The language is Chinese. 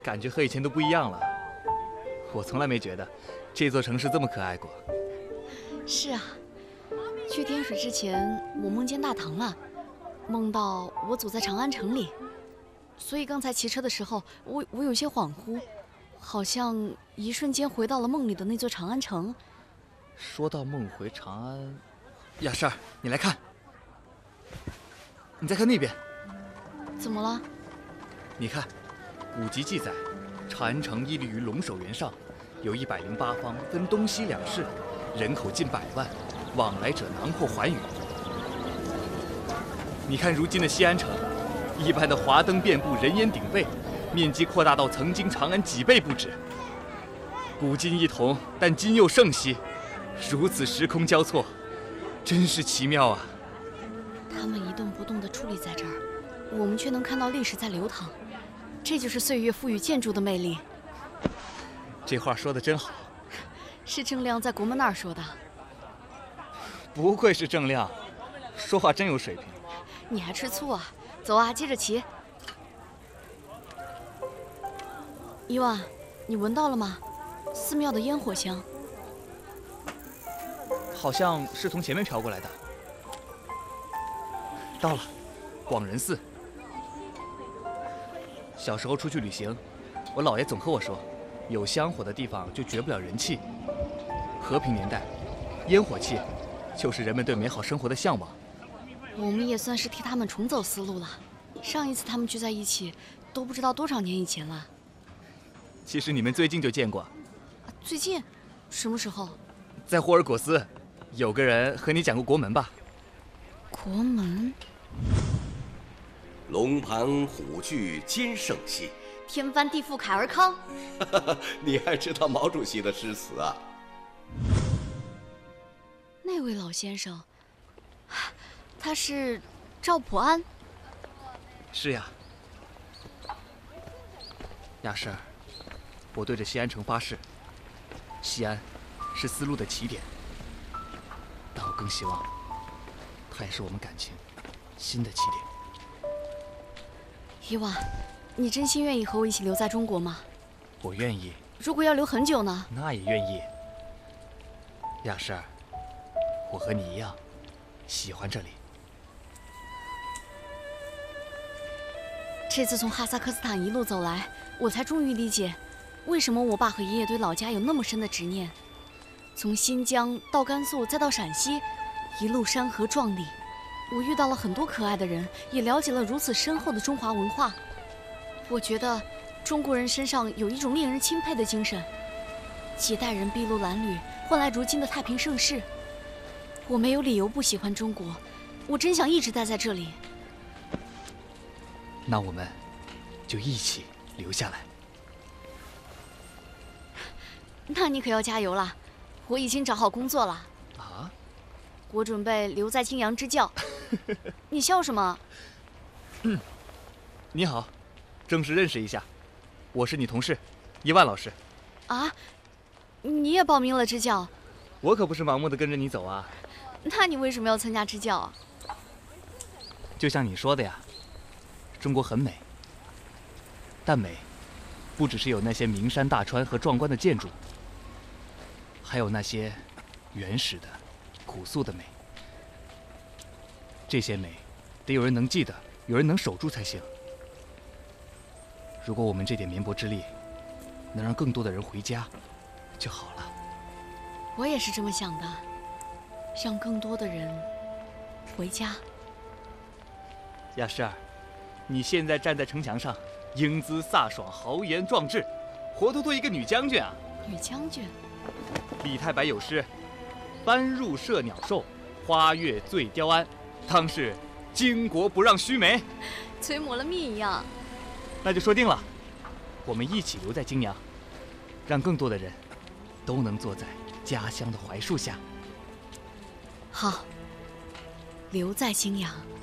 感觉和以前都不一样了。我从来没觉得这座城市这么可爱过。 是啊，去天水之前，我梦见大唐了，梦到我走在长安城里，所以刚才骑车的时候，我有些恍惚，好像一瞬间回到了梦里的那座长安城。 说到梦回长安，雅诗儿，你来看，你再看那边， 怎么了？ 你看。古籍记载，长安城屹立于龙首原上，有108方，分东西两市，人口近100万，往来者囊括寰宇。你看如今的西安城，一般的华灯遍布，人烟鼎沸，面积扩大到曾经长安几倍不止。古今异同，但今又盛熙，如此时空交错，真是奇妙啊！ 他们一动不动地矗立在这儿，我们却能看到历史在流淌。这就是岁月赋予建筑的魅力。 这话说得真好。 是郑亮在国门那儿说的。 不愧是郑亮，说话真有水平。 你还吃醋啊？走啊，接着骑。伊万，你闻到了吗？寺庙的烟火香。 好像是从前面飘过来的。到了，广仁寺。小时候出去旅行，我姥爷总和我说，有香火的地方就绝不了人气。和平年代，烟火气就是人们对美好生活的向往。 我们也算是替他们重走思路了。上一次他们聚在一起，都不知道多少年以前了。 其实你们最近就见过。 最近？什么时候？ 在霍尔果斯，有个人和你讲过国门吧？ 国门。 龙盘虎踞今盛熙， 天翻地覆凯而康。 你还知道毛主席的诗词啊？ 那位老先生，他是赵普安。 是呀，雅诗儿，我对着西安城发誓，西安是丝路的起点，但我更希望它也是我们感情新的起点。 伊娃，你真心愿意和我一起留在中国吗？ 我愿意。 如果要留很久呢？ 那也愿意。雅诗儿，我和你一样，喜欢这里。 这次从哈萨克斯坦一路走来，我才终于理解，为什么我爸和爷爷对老家有那么深的执念。从新疆到甘肃，再到陕西，一路山河壮丽。我遇到了很多可爱的人，也了解了如此深厚的中华文化。我觉得中国人身上有一种令人钦佩的精神，几代人筚路蓝缕，换来如今的太平盛世。我没有理由不喜欢中国，我真想一直待在这里。 那我们就一起留下来。 那你可要加油了，我已经找好工作了。 啊？ 我准备留在青阳支教。你笑什么？ 你好，正式认识一下，我是你同事，伊万老师。 啊，你也报名了支教？ 我可不是盲目的跟着你走啊。 那你为什么要参加支教啊？ 就像你说的呀，中国很美，但美不只是有那些名山大川和壮观的建筑，还有那些原始的、朴素的美。这些美得有人能记得，有人能守住才行。如果我们这点绵薄之力能让更多的人回家就好了。 我也是这么想的，让更多的人回家。 雅诗儿，你现在站在城墙上，英姿飒爽，豪言壮志，活脱脱一个女将军啊！ 女将军。 李太白有诗：“斑入射鸟兽，花月醉雕鞍。当是巾帼不让须眉。” 嘴抹了蜜一样。 那就说定了，我们一起留在泾阳，让更多的人都能坐在家乡的槐树下。 好，留在泾阳。